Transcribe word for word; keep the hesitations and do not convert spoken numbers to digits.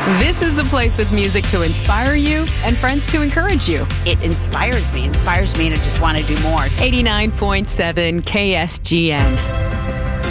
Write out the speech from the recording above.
This is the place with music to inspire you and friends to encourage you. It inspires me, inspires me to just want to do more. eighty-nine point seven K S G N.